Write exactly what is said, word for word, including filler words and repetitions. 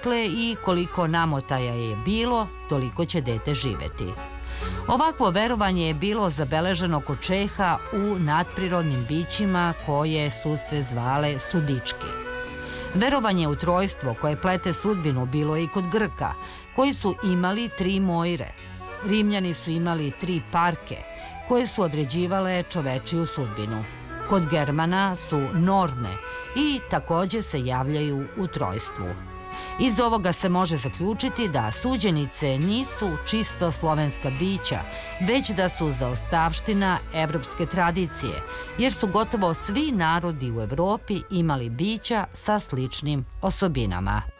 Dakle, i koliko namotaja je bilo, toliko će dete živeti. Ovakvo verovanje je bilo zabeleženo kod Čeha u nadprirodnim bićima koje su se zvale sudički. Verovanje u trojstvo koje plete sudbinu bilo je i kod Grka, koji su imali tri Moire. Rimljani su imali tri Parke, koje su određivale čovečiju sudbinu. Kod Germana su Norne i takođe se javljaju u trojstvu. Iz ovoga se može zaključiti da suđenice nisu čisto slovenska bića, već da su zaostavština evropske tradicije, jer su gotovo svi narodi u Evropi imali bića sa sličnim osobinama.